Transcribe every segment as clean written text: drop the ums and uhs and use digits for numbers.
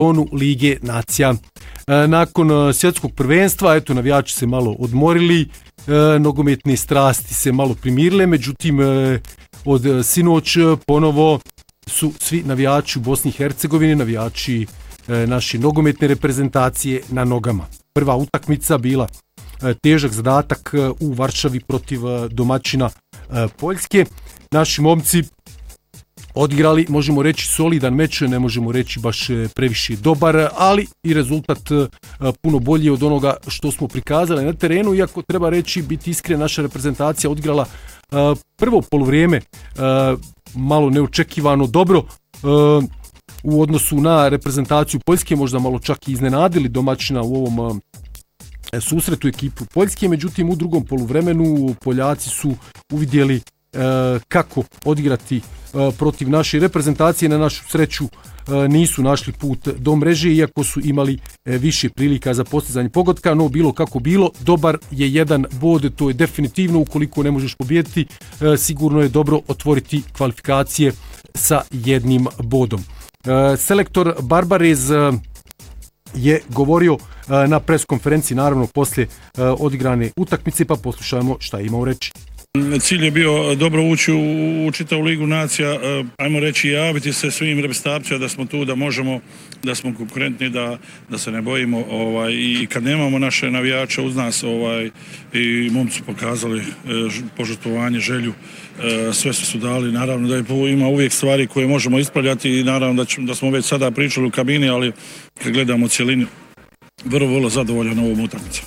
šampionu Lige nacija. Nakon svjetskog prvenstva, eto, navijači se malo odmorili, nogometne strasti se malo primirile, međutim, od sinoć ponovo su svi navijači u Bosni i Hercegovini, navijači naše nogometne reprezentacije na nogama. Prva utakmica bila težak zadatak u Varšavi protiv domaćina Poljske. Naši momci odigrali, možemo reći, solidan meč, ne možemo reći baš previše dobar, ali i rezultat puno bolji od onoga što smo prikazali na terenu, iako treba reći, biti iskren, naša reprezentacija odigrala prvo poluvrijeme malo neočekivano dobro u odnosu na reprezentaciju Poljske, možda malo čak i iznenadili domaćina u ovom susretu ekipu Poljske, međutim u drugom poluvremenu Poljaci su uvidjeli kako odigrati protiv naše reprezentacije. Na našu sreću nisu našli put do mreže, iako su imali više prilika za postizanje pogotka, no bilo kako bilo, dobar je jedan bod, to je definitivno, ukoliko ne možeš pobijediti, sigurno je dobro otvoriti kvalifikacije sa jednim bodom. Selektor Barbarez je govorio na preskonferenciji, naravno poslije odigrane utakmice, pa poslušajmo šta je imao reći. Cilj je bio dobro ući u čitavu Ligu nacija, ajmo reći javiti se svim reprezentacijama da smo tu, da možemo, da smo konkurentni, da se ne bojimo i kad nemamo naše navijače uz nas i momci su pokazali požrtvovanje, želju, sve su dali, naravno da ima uvijek stvari koje možemo ispravljati i naravno da smo već sada pričali u kabini, ali kad gledamo cjelinu, vrlo zadovoljan ovom utakmicom.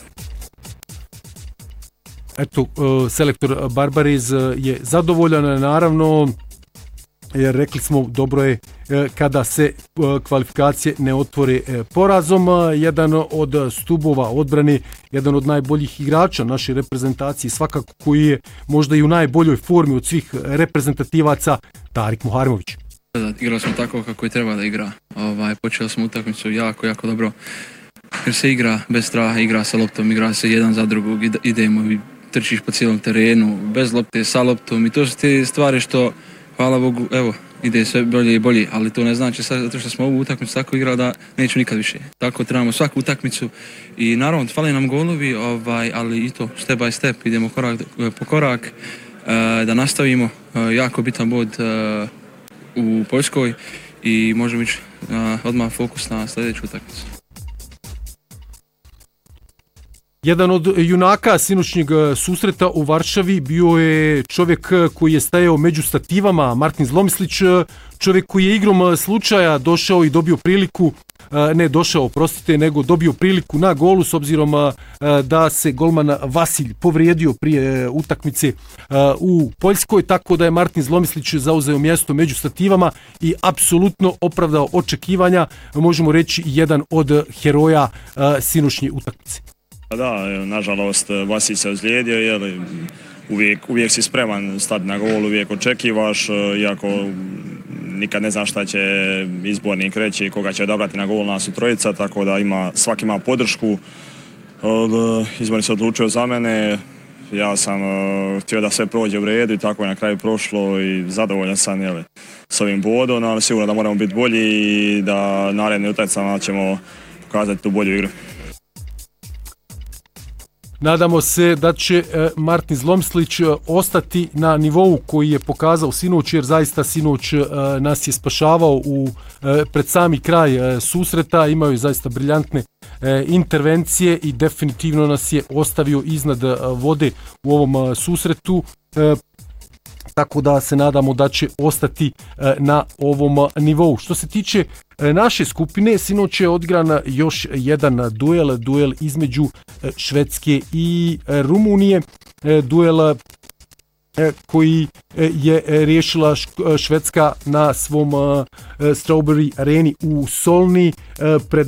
Eto, selektor Barbarez je zadovoljan, naravno, jer rekli smo dobro je kada se kvalifikacije ne otvore porazom. Jedan od stubova odbrane, jedan od najboljih igrača naše reprezentacije, svakako koji je možda i u najboljoj formi od svih reprezentativaca, Tarik Muharimović. Igrali smo tako kako je treba da igra. Počeli smo utakmicu jako dobro, jer se igra bez straha, igra sa loptom, igra se jedan za drugog, idemo i trčiš po cijelom terenu, bez lopte, sa loptom i to su te stvari što, hvala Bogu, evo, ide sve bolje i bolje, ali to ne znači sad zato što smo ovu utakmicu tako igrali da nećemo nikad više. Tako trebamo svaku utakmicu i naravno fale nam golovi, ali i to step by step, idemo korak po korak, da nastavimo jako bitan bod u Poljskoj i možemo ići odmah fokus na sljedeću utakmicu. Jedan od junaka sinoćnjeg susreta u Varšavi bio je čovjek koji je stajao među stativama, Martin Zlomyslić, čovjek koji je igrom slučaja došao i dobio priliku, nego dobio priliku na golu, s obzirom da se golman Vasilj povrijedio prije utakmice u Poljskoj, tako da je Martin Zlomyslić zauzeo mjesto među stativama i apsolutno opravdao očekivanja, možemo reći jedan od heroja sinoćnje utakmice. Da, nažalost Vasilj se ozlijedio, jer uvijek si spreman stati na gol, uvijek očekivaš, iako nikad ne znaš šta će izbornik reći, koga će odabrati na gol, nas u trojica, tako da svaki ima podršku. Izbornik se odlučio za mene, ja sam htio da sve prođe u redu i tako je na kraju prošlo i zadovoljan sam s ovim bodom, ali sigurno da moramo biti bolji i da narednim utakmicama ćemo pokazati tu bolju igru. Nadamo se da će Martin Zlomyslić ostati na nivou koji je pokazao sinoć, jer zaista sinoć nas je spašavao pred sami kraj susreta, imao je zaista briljantne intervencije i definitivno nas je ostavio iznad vode u ovom susretu. Tako da se nadamo da će ostati na ovom nivou. Što se tiče naše skupine, sinoć je odigran još jedan duel između Švedske i Rumunije. Duel koji je riješila Švedska na svom Strawberry Areni u Solni pred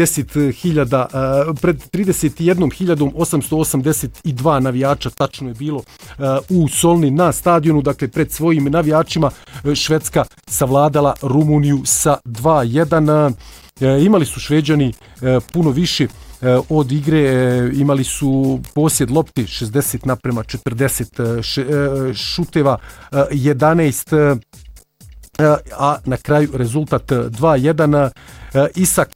31.882 navijača, tačno je bilo u Solni na stadionu, dakle pred svojim navijačima Švedska savladala Rumuniju sa 2:1. Imali su Šveđani puno više od igre, imali su posjed lopte 60:40, šuteva 11, a na kraju rezultat 2-1. Isak